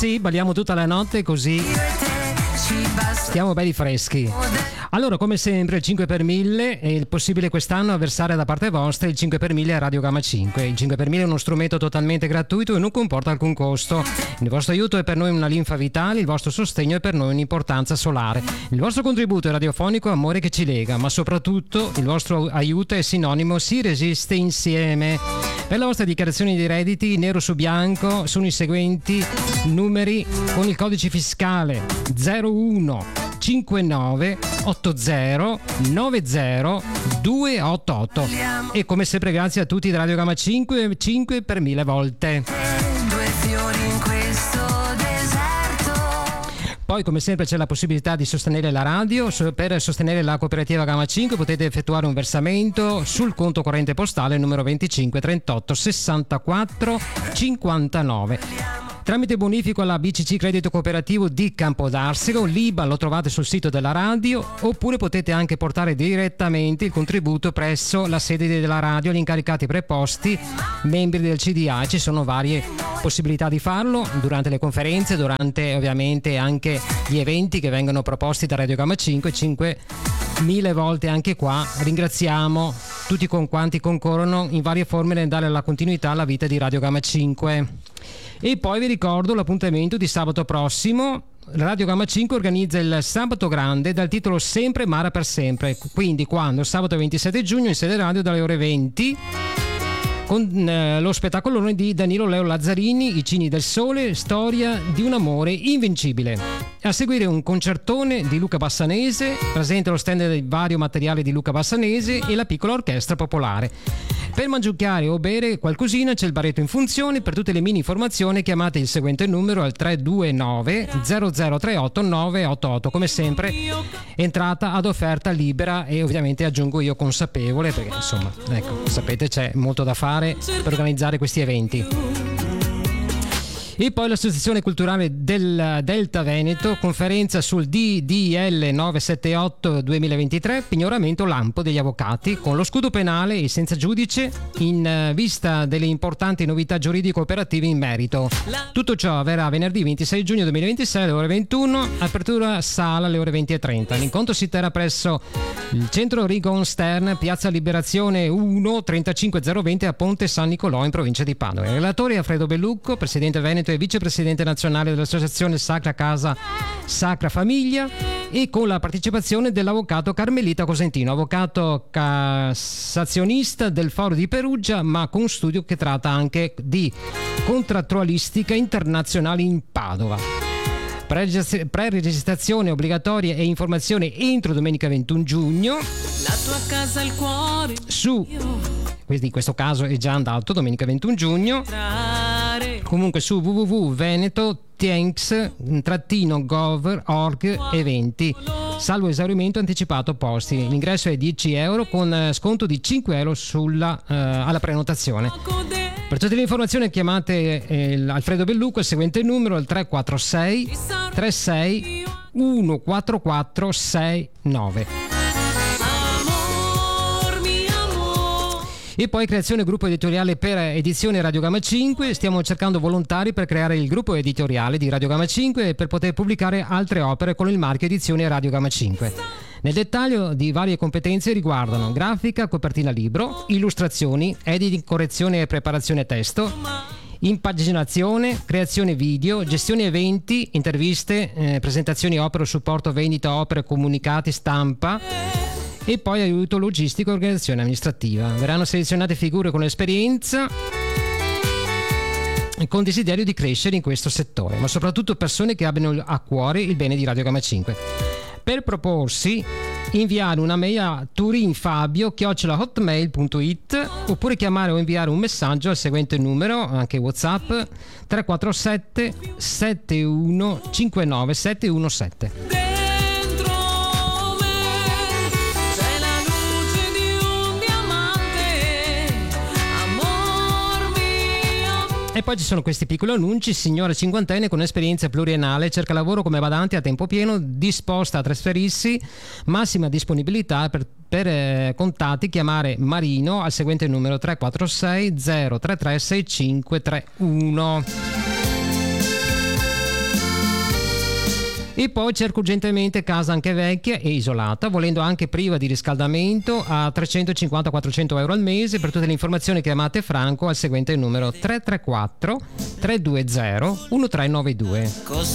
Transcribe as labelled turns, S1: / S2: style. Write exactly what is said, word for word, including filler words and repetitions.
S1: Sì, balliamo tutta la notte così stiamo belli freschi. Allora, come sempre, il cinque per mille è possibile quest'anno versare da parte vostra il cinque per mille a Radio Gamma cinque. Il cinque per mille è uno strumento totalmente gratuito e non comporta alcun costo. Il vostro aiuto è per noi una linfa vitale, il vostro sostegno è per noi un'importanza solare. Il vostro contributo è radiofonico, amore che ci lega, ma soprattutto il vostro aiuto è sinonimo si resiste insieme. Per la vostra dichiarazione di redditi, nero su bianco, sono i seguenti numeri con il codice fiscale zero uno cinquantanove ottanta novanta duecentottantotto e come sempre grazie a tutti di Radio Gamma cinque, cinque per mille volte.
S2: Due fiori in questo deserto.
S1: Poi come sempre c'è la possibilità di sostenere la radio. Per sostenere la cooperativa Gamma cinque potete effettuare un versamento sul conto corrente postale numero venticinque trentotto sessantaquattro cinquantanove. Tramite bonifico alla B C C Credito Cooperativo di Campodarsego, l'I B A lo trovate sul sito della radio, oppure potete anche portare direttamente il contributo presso la sede della radio agli incaricati preposti, membri del C D A. Ci sono varie possibilità di farlo durante le conferenze, durante ovviamente anche gli eventi che vengono proposti da Radio Gamma cinque, cinquemila volte anche qua. Ringraziamo tutti con quanti concorrono in varie forme nel dare la continuità alla vita di Radio Gamma cinque. E poi vi ricordo l'appuntamento di sabato prossimo. Radio Gamma cinque organizza il Sabato Grande dal titolo Sempre Mara per Sempre. Quindi quando? Sabato ventisette giugno in sede radio dalle ore venti con eh, lo spettacolone di Danilo Leo Lazzarini, I Cigni del Sole, storia di un amore invincibile. A seguire un concertone di Luca Bassanese, presente lo stand del vario materiale di Luca Bassanese e la piccola orchestra popolare. Per mangiucchiare o bere qualcosina c'è il baretto in funzione. Per tutte le mini informazioni chiamate il seguente numero al tre due nove zero zero tre otto nove otto otto. Come sempre entrata ad offerta libera e ovviamente aggiungo io consapevole, perché insomma ecco, sapete c'è molto da fare per organizzare questi eventi. E poi l'Associazione Culturale del Delta Veneto, conferenza sul D D L novecentosettantotto duemilaventitré, pignoramento lampo degli avvocati, con lo scudo penale e senza giudice, in vista delle importanti novità giuridico-operative in merito. Tutto ciò avverrà venerdì ventisei giugno duemilaventisei alle ore ventuno, apertura sala alle ore venti e trenta. L'incontro si terrà presso il centro Rigon Stern, piazza Liberazione uno trentacinque zero venti a Ponte San Nicolò in provincia di Padova. Il relatore è Alfredo Bellucco, presidente Veneto e vicepresidente nazionale dell'associazione Sacra Casa Sacra Famiglia, e con la partecipazione dell'avvocato Carmelita Cosentino, avvocato cassazionista del Foro di Perugia, ma con studio che tratta anche di contrattualistica internazionale in Padova. Pre-registrazione obbligatoria e informazione entro domenica ventuno giugno.
S2: La tua casa, il cuore.
S1: Su, in questo caso è già andato domenica ventuno giugno. Comunque su w w w punto veneto tienx gov punto org eventi, salvo esaurimento anticipato posti. L'ingresso è dieci euro con sconto di cinque euro sulla, uh, alla prenotazione. Per tutte le informazioni chiamate eh, Alfredo Bellucco al seguente numero, al tre quattro sei tre sei uno quattro quattro sei nove. E poi creazione gruppo editoriale per edizione Radio Gamma cinque. Stiamo cercando volontari per creare il gruppo editoriale di Radio Gamma cinque e per poter pubblicare altre opere con il marchio edizione Radio Gamma cinque. Nel dettaglio di varie competenze riguardano grafica, copertina libro, illustrazioni, editing, correzione e preparazione testo, impaginazione, creazione video, gestione eventi, interviste, eh, presentazioni opere, supporto vendita opere, comunicati, stampa, e poi aiuto logistico e organizzazione amministrativa. Verranno selezionate figure con esperienza e con desiderio di crescere in questo settore, ma soprattutto persone che abbiano a cuore il bene di Radio Gamma cinque. Per proporsi, inviare una mail a turinfabio chiocciola hotmail punto it oppure chiamare o inviare un messaggio al seguente numero, anche WhatsApp, tre quattro sette sette uno cinque nove sette uno sette. E poi ci sono questi piccoli annunci. Signora cinquantenne con esperienza pluriennale, cerca lavoro come badante a tempo pieno, disposta a trasferirsi, massima disponibilità. Per, per eh, contatti chiamare Marino al seguente numero tre quattro sei zero tre tre sei cinque tre uno. E poi cerco urgentemente casa anche vecchia e isolata, volendo anche priva di riscaldamento, a trecentocinquanta quattrocento euro al mese. Per tutte le informazioni chiamate Franco al seguente numero tre tre quattro tre due zero uno tre nove due.